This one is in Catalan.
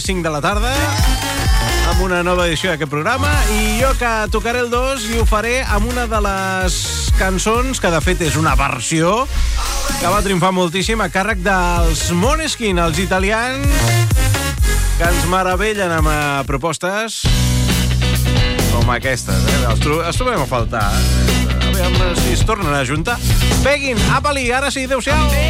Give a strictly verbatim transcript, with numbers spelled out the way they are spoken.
cinc de la tarda amb una nova edició d'aquest programa, i jo que tocaré el dos i ho faré amb una de les cançons que de fet és una versió que va triomfar moltíssim a càrrec dels Måneskin, els italians, que ens meravellen amb uh, propostes com aquestes, eh? Els, tro els trobem a faltar, eh? A veure si es tornen a juntar. Peguin, apa-li, ara sí, adeu-siau!